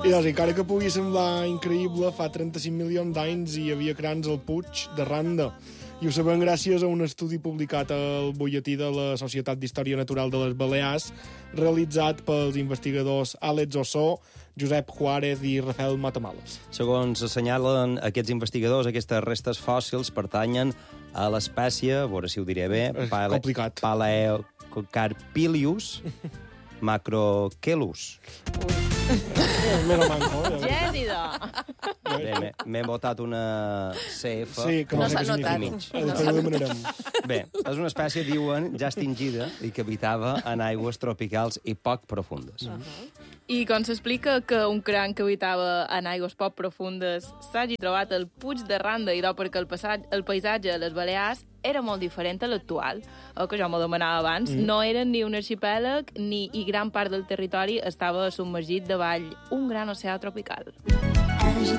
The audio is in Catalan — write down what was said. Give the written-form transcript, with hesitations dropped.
I doncs, encara que pugui semblar increïble, fa 35 milions d'anys hi havia crans al Puig de Randa. I ho sabem gràcies a un estudi publicat al butlletí de la Societat d'Història Natural de les Balears, realitzat pels investigadors Àlex Ossó, Josep Juárez i Rafael Matamales. Segons assenyalen aquests investigadors, aquestes restes fòssils pertanyen a l'espècie, a veure si ho diré bé, complicat. Paleocarpilius macrocelus. Mera manco, Gènida! Bé, m'he votat una CF. Sí, que No no sé s'ha què significa. notat. Després ho demanarem. Bé, és una espècie, diuen, ja extingida i que habitava en aigües tropicals i poc profundes. I com s'explica que un cranc que habitava en aigües poc profundes s'hagi trobat al Puig de Randa i perquè el paisatge a les Balears era molt diferent a l'actual. El que jo m'ho demanava abans, no eren ni un arxipèlag i gran part del territori estava submergit davall un gran oceà tropical.